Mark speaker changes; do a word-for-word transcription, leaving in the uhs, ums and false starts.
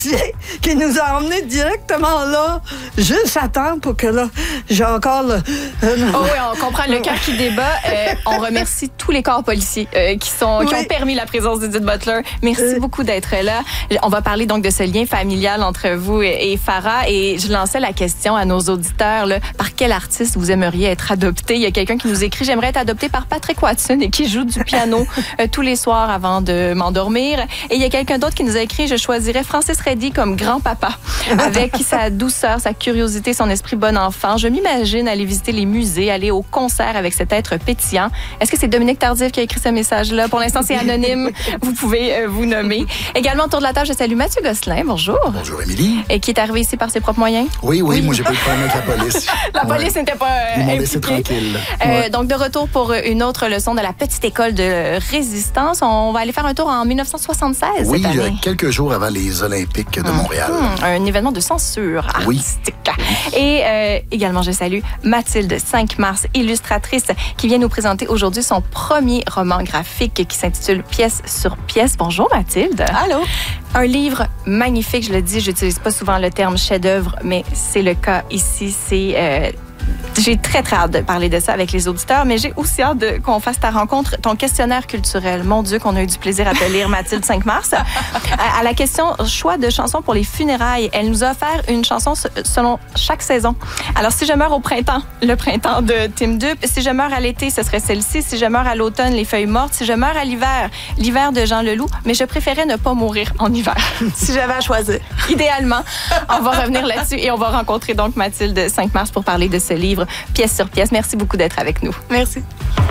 Speaker 1: qui nous a emmenés directement là, juste à temps pour que là, j'ai encore le... Euh,
Speaker 2: oh oui, on comprend le cœur qui débat. Euh, on remercie tous les corps policiers euh, qui, sont, oui. qui ont permis la présence d'Edith Butler. Merci euh. beaucoup d'être là. On va parler donc de ce lien familial entre vous et Farah. Et je lançais la question à nos auditeurs, là, par quel artiste vous aimeriez être adopté? Il y a quelqu'un qui nous écrit, j'aimerais être adopté par Patrick Watson et qui joue du piano euh, tous les soirs avant de m'endormir. Et il y a quelqu'un d'autre qui nous a écrit, je choisirais Francis Reddy comme grand-papa. Avec sa douceur, sa curiosité, son esprit bon enfant. Je m'imagine aller visiter les musées, aller au concert avec cet être pétillant. Est-ce que c'est Dominique Tardif qui a écrit ce message-là? Pour l'instant, c'est anonyme. Vous pouvez euh, vous nommer. Également, autour de la table, je salue Mathieu Gosselin. Bonjour.
Speaker 3: Bonjour, Émilie.
Speaker 2: Et qui est arrivé ici par ses propres moyens?
Speaker 3: Oui, oui, oui. Moi, j'ai pas eu de problème avec la police.
Speaker 2: La ouais. police n'était pas euh,
Speaker 3: Ils m'ont laissé tranquille.
Speaker 2: Euh,
Speaker 3: ouais.
Speaker 2: Donc, de retour pour une autre leçon de la petite école de résistance. On va aller faire un tour en dix-neuf cent soixante-seize.
Speaker 3: Oui,
Speaker 2: cette année.
Speaker 3: quelques jours avant les Olympiques de Montréal.
Speaker 2: Mmh, un événement de censure artistique. Oui. Et euh, également, je salue Mathilde cinq mars, illustratrice, qui vient nous présenter aujourd'hui son premier roman graphique qui s'intitule Pièce sur pièce. Bonjour Mathilde.
Speaker 4: Allô.
Speaker 2: Un livre magnifique, je le dis, j'utilise pas souvent le terme chef-d'œuvre, mais c'est le cas ici. C'est euh, J'ai très, très hâte de parler de ça avec les auditeurs, mais j'ai aussi hâte de, qu'on fasse ta rencontre, ton questionnaire culturel. Mon Dieu, qu'on a eu du plaisir à te lire, Mathilde cinq mars. À, à la question choix de chansons pour les funérailles, elle nous a offert une chanson selon chaque saison. Alors, si je meurs au printemps, le printemps de Tim Dupe. Si je meurs à l'été, ce serait celle-ci. Si je meurs à l'automne, Les feuilles mortes. Si je meurs à l'hiver, l'hiver de Jean Leloup. Mais je préférais ne pas mourir en hiver.
Speaker 4: Si j'avais à choisir.
Speaker 2: Idéalement. On va revenir là-dessus et on va rencontrer donc Mathilde cinq mars pour parler de ce livre Pièce sur pièce. Merci beaucoup d'être avec nous.
Speaker 4: Merci.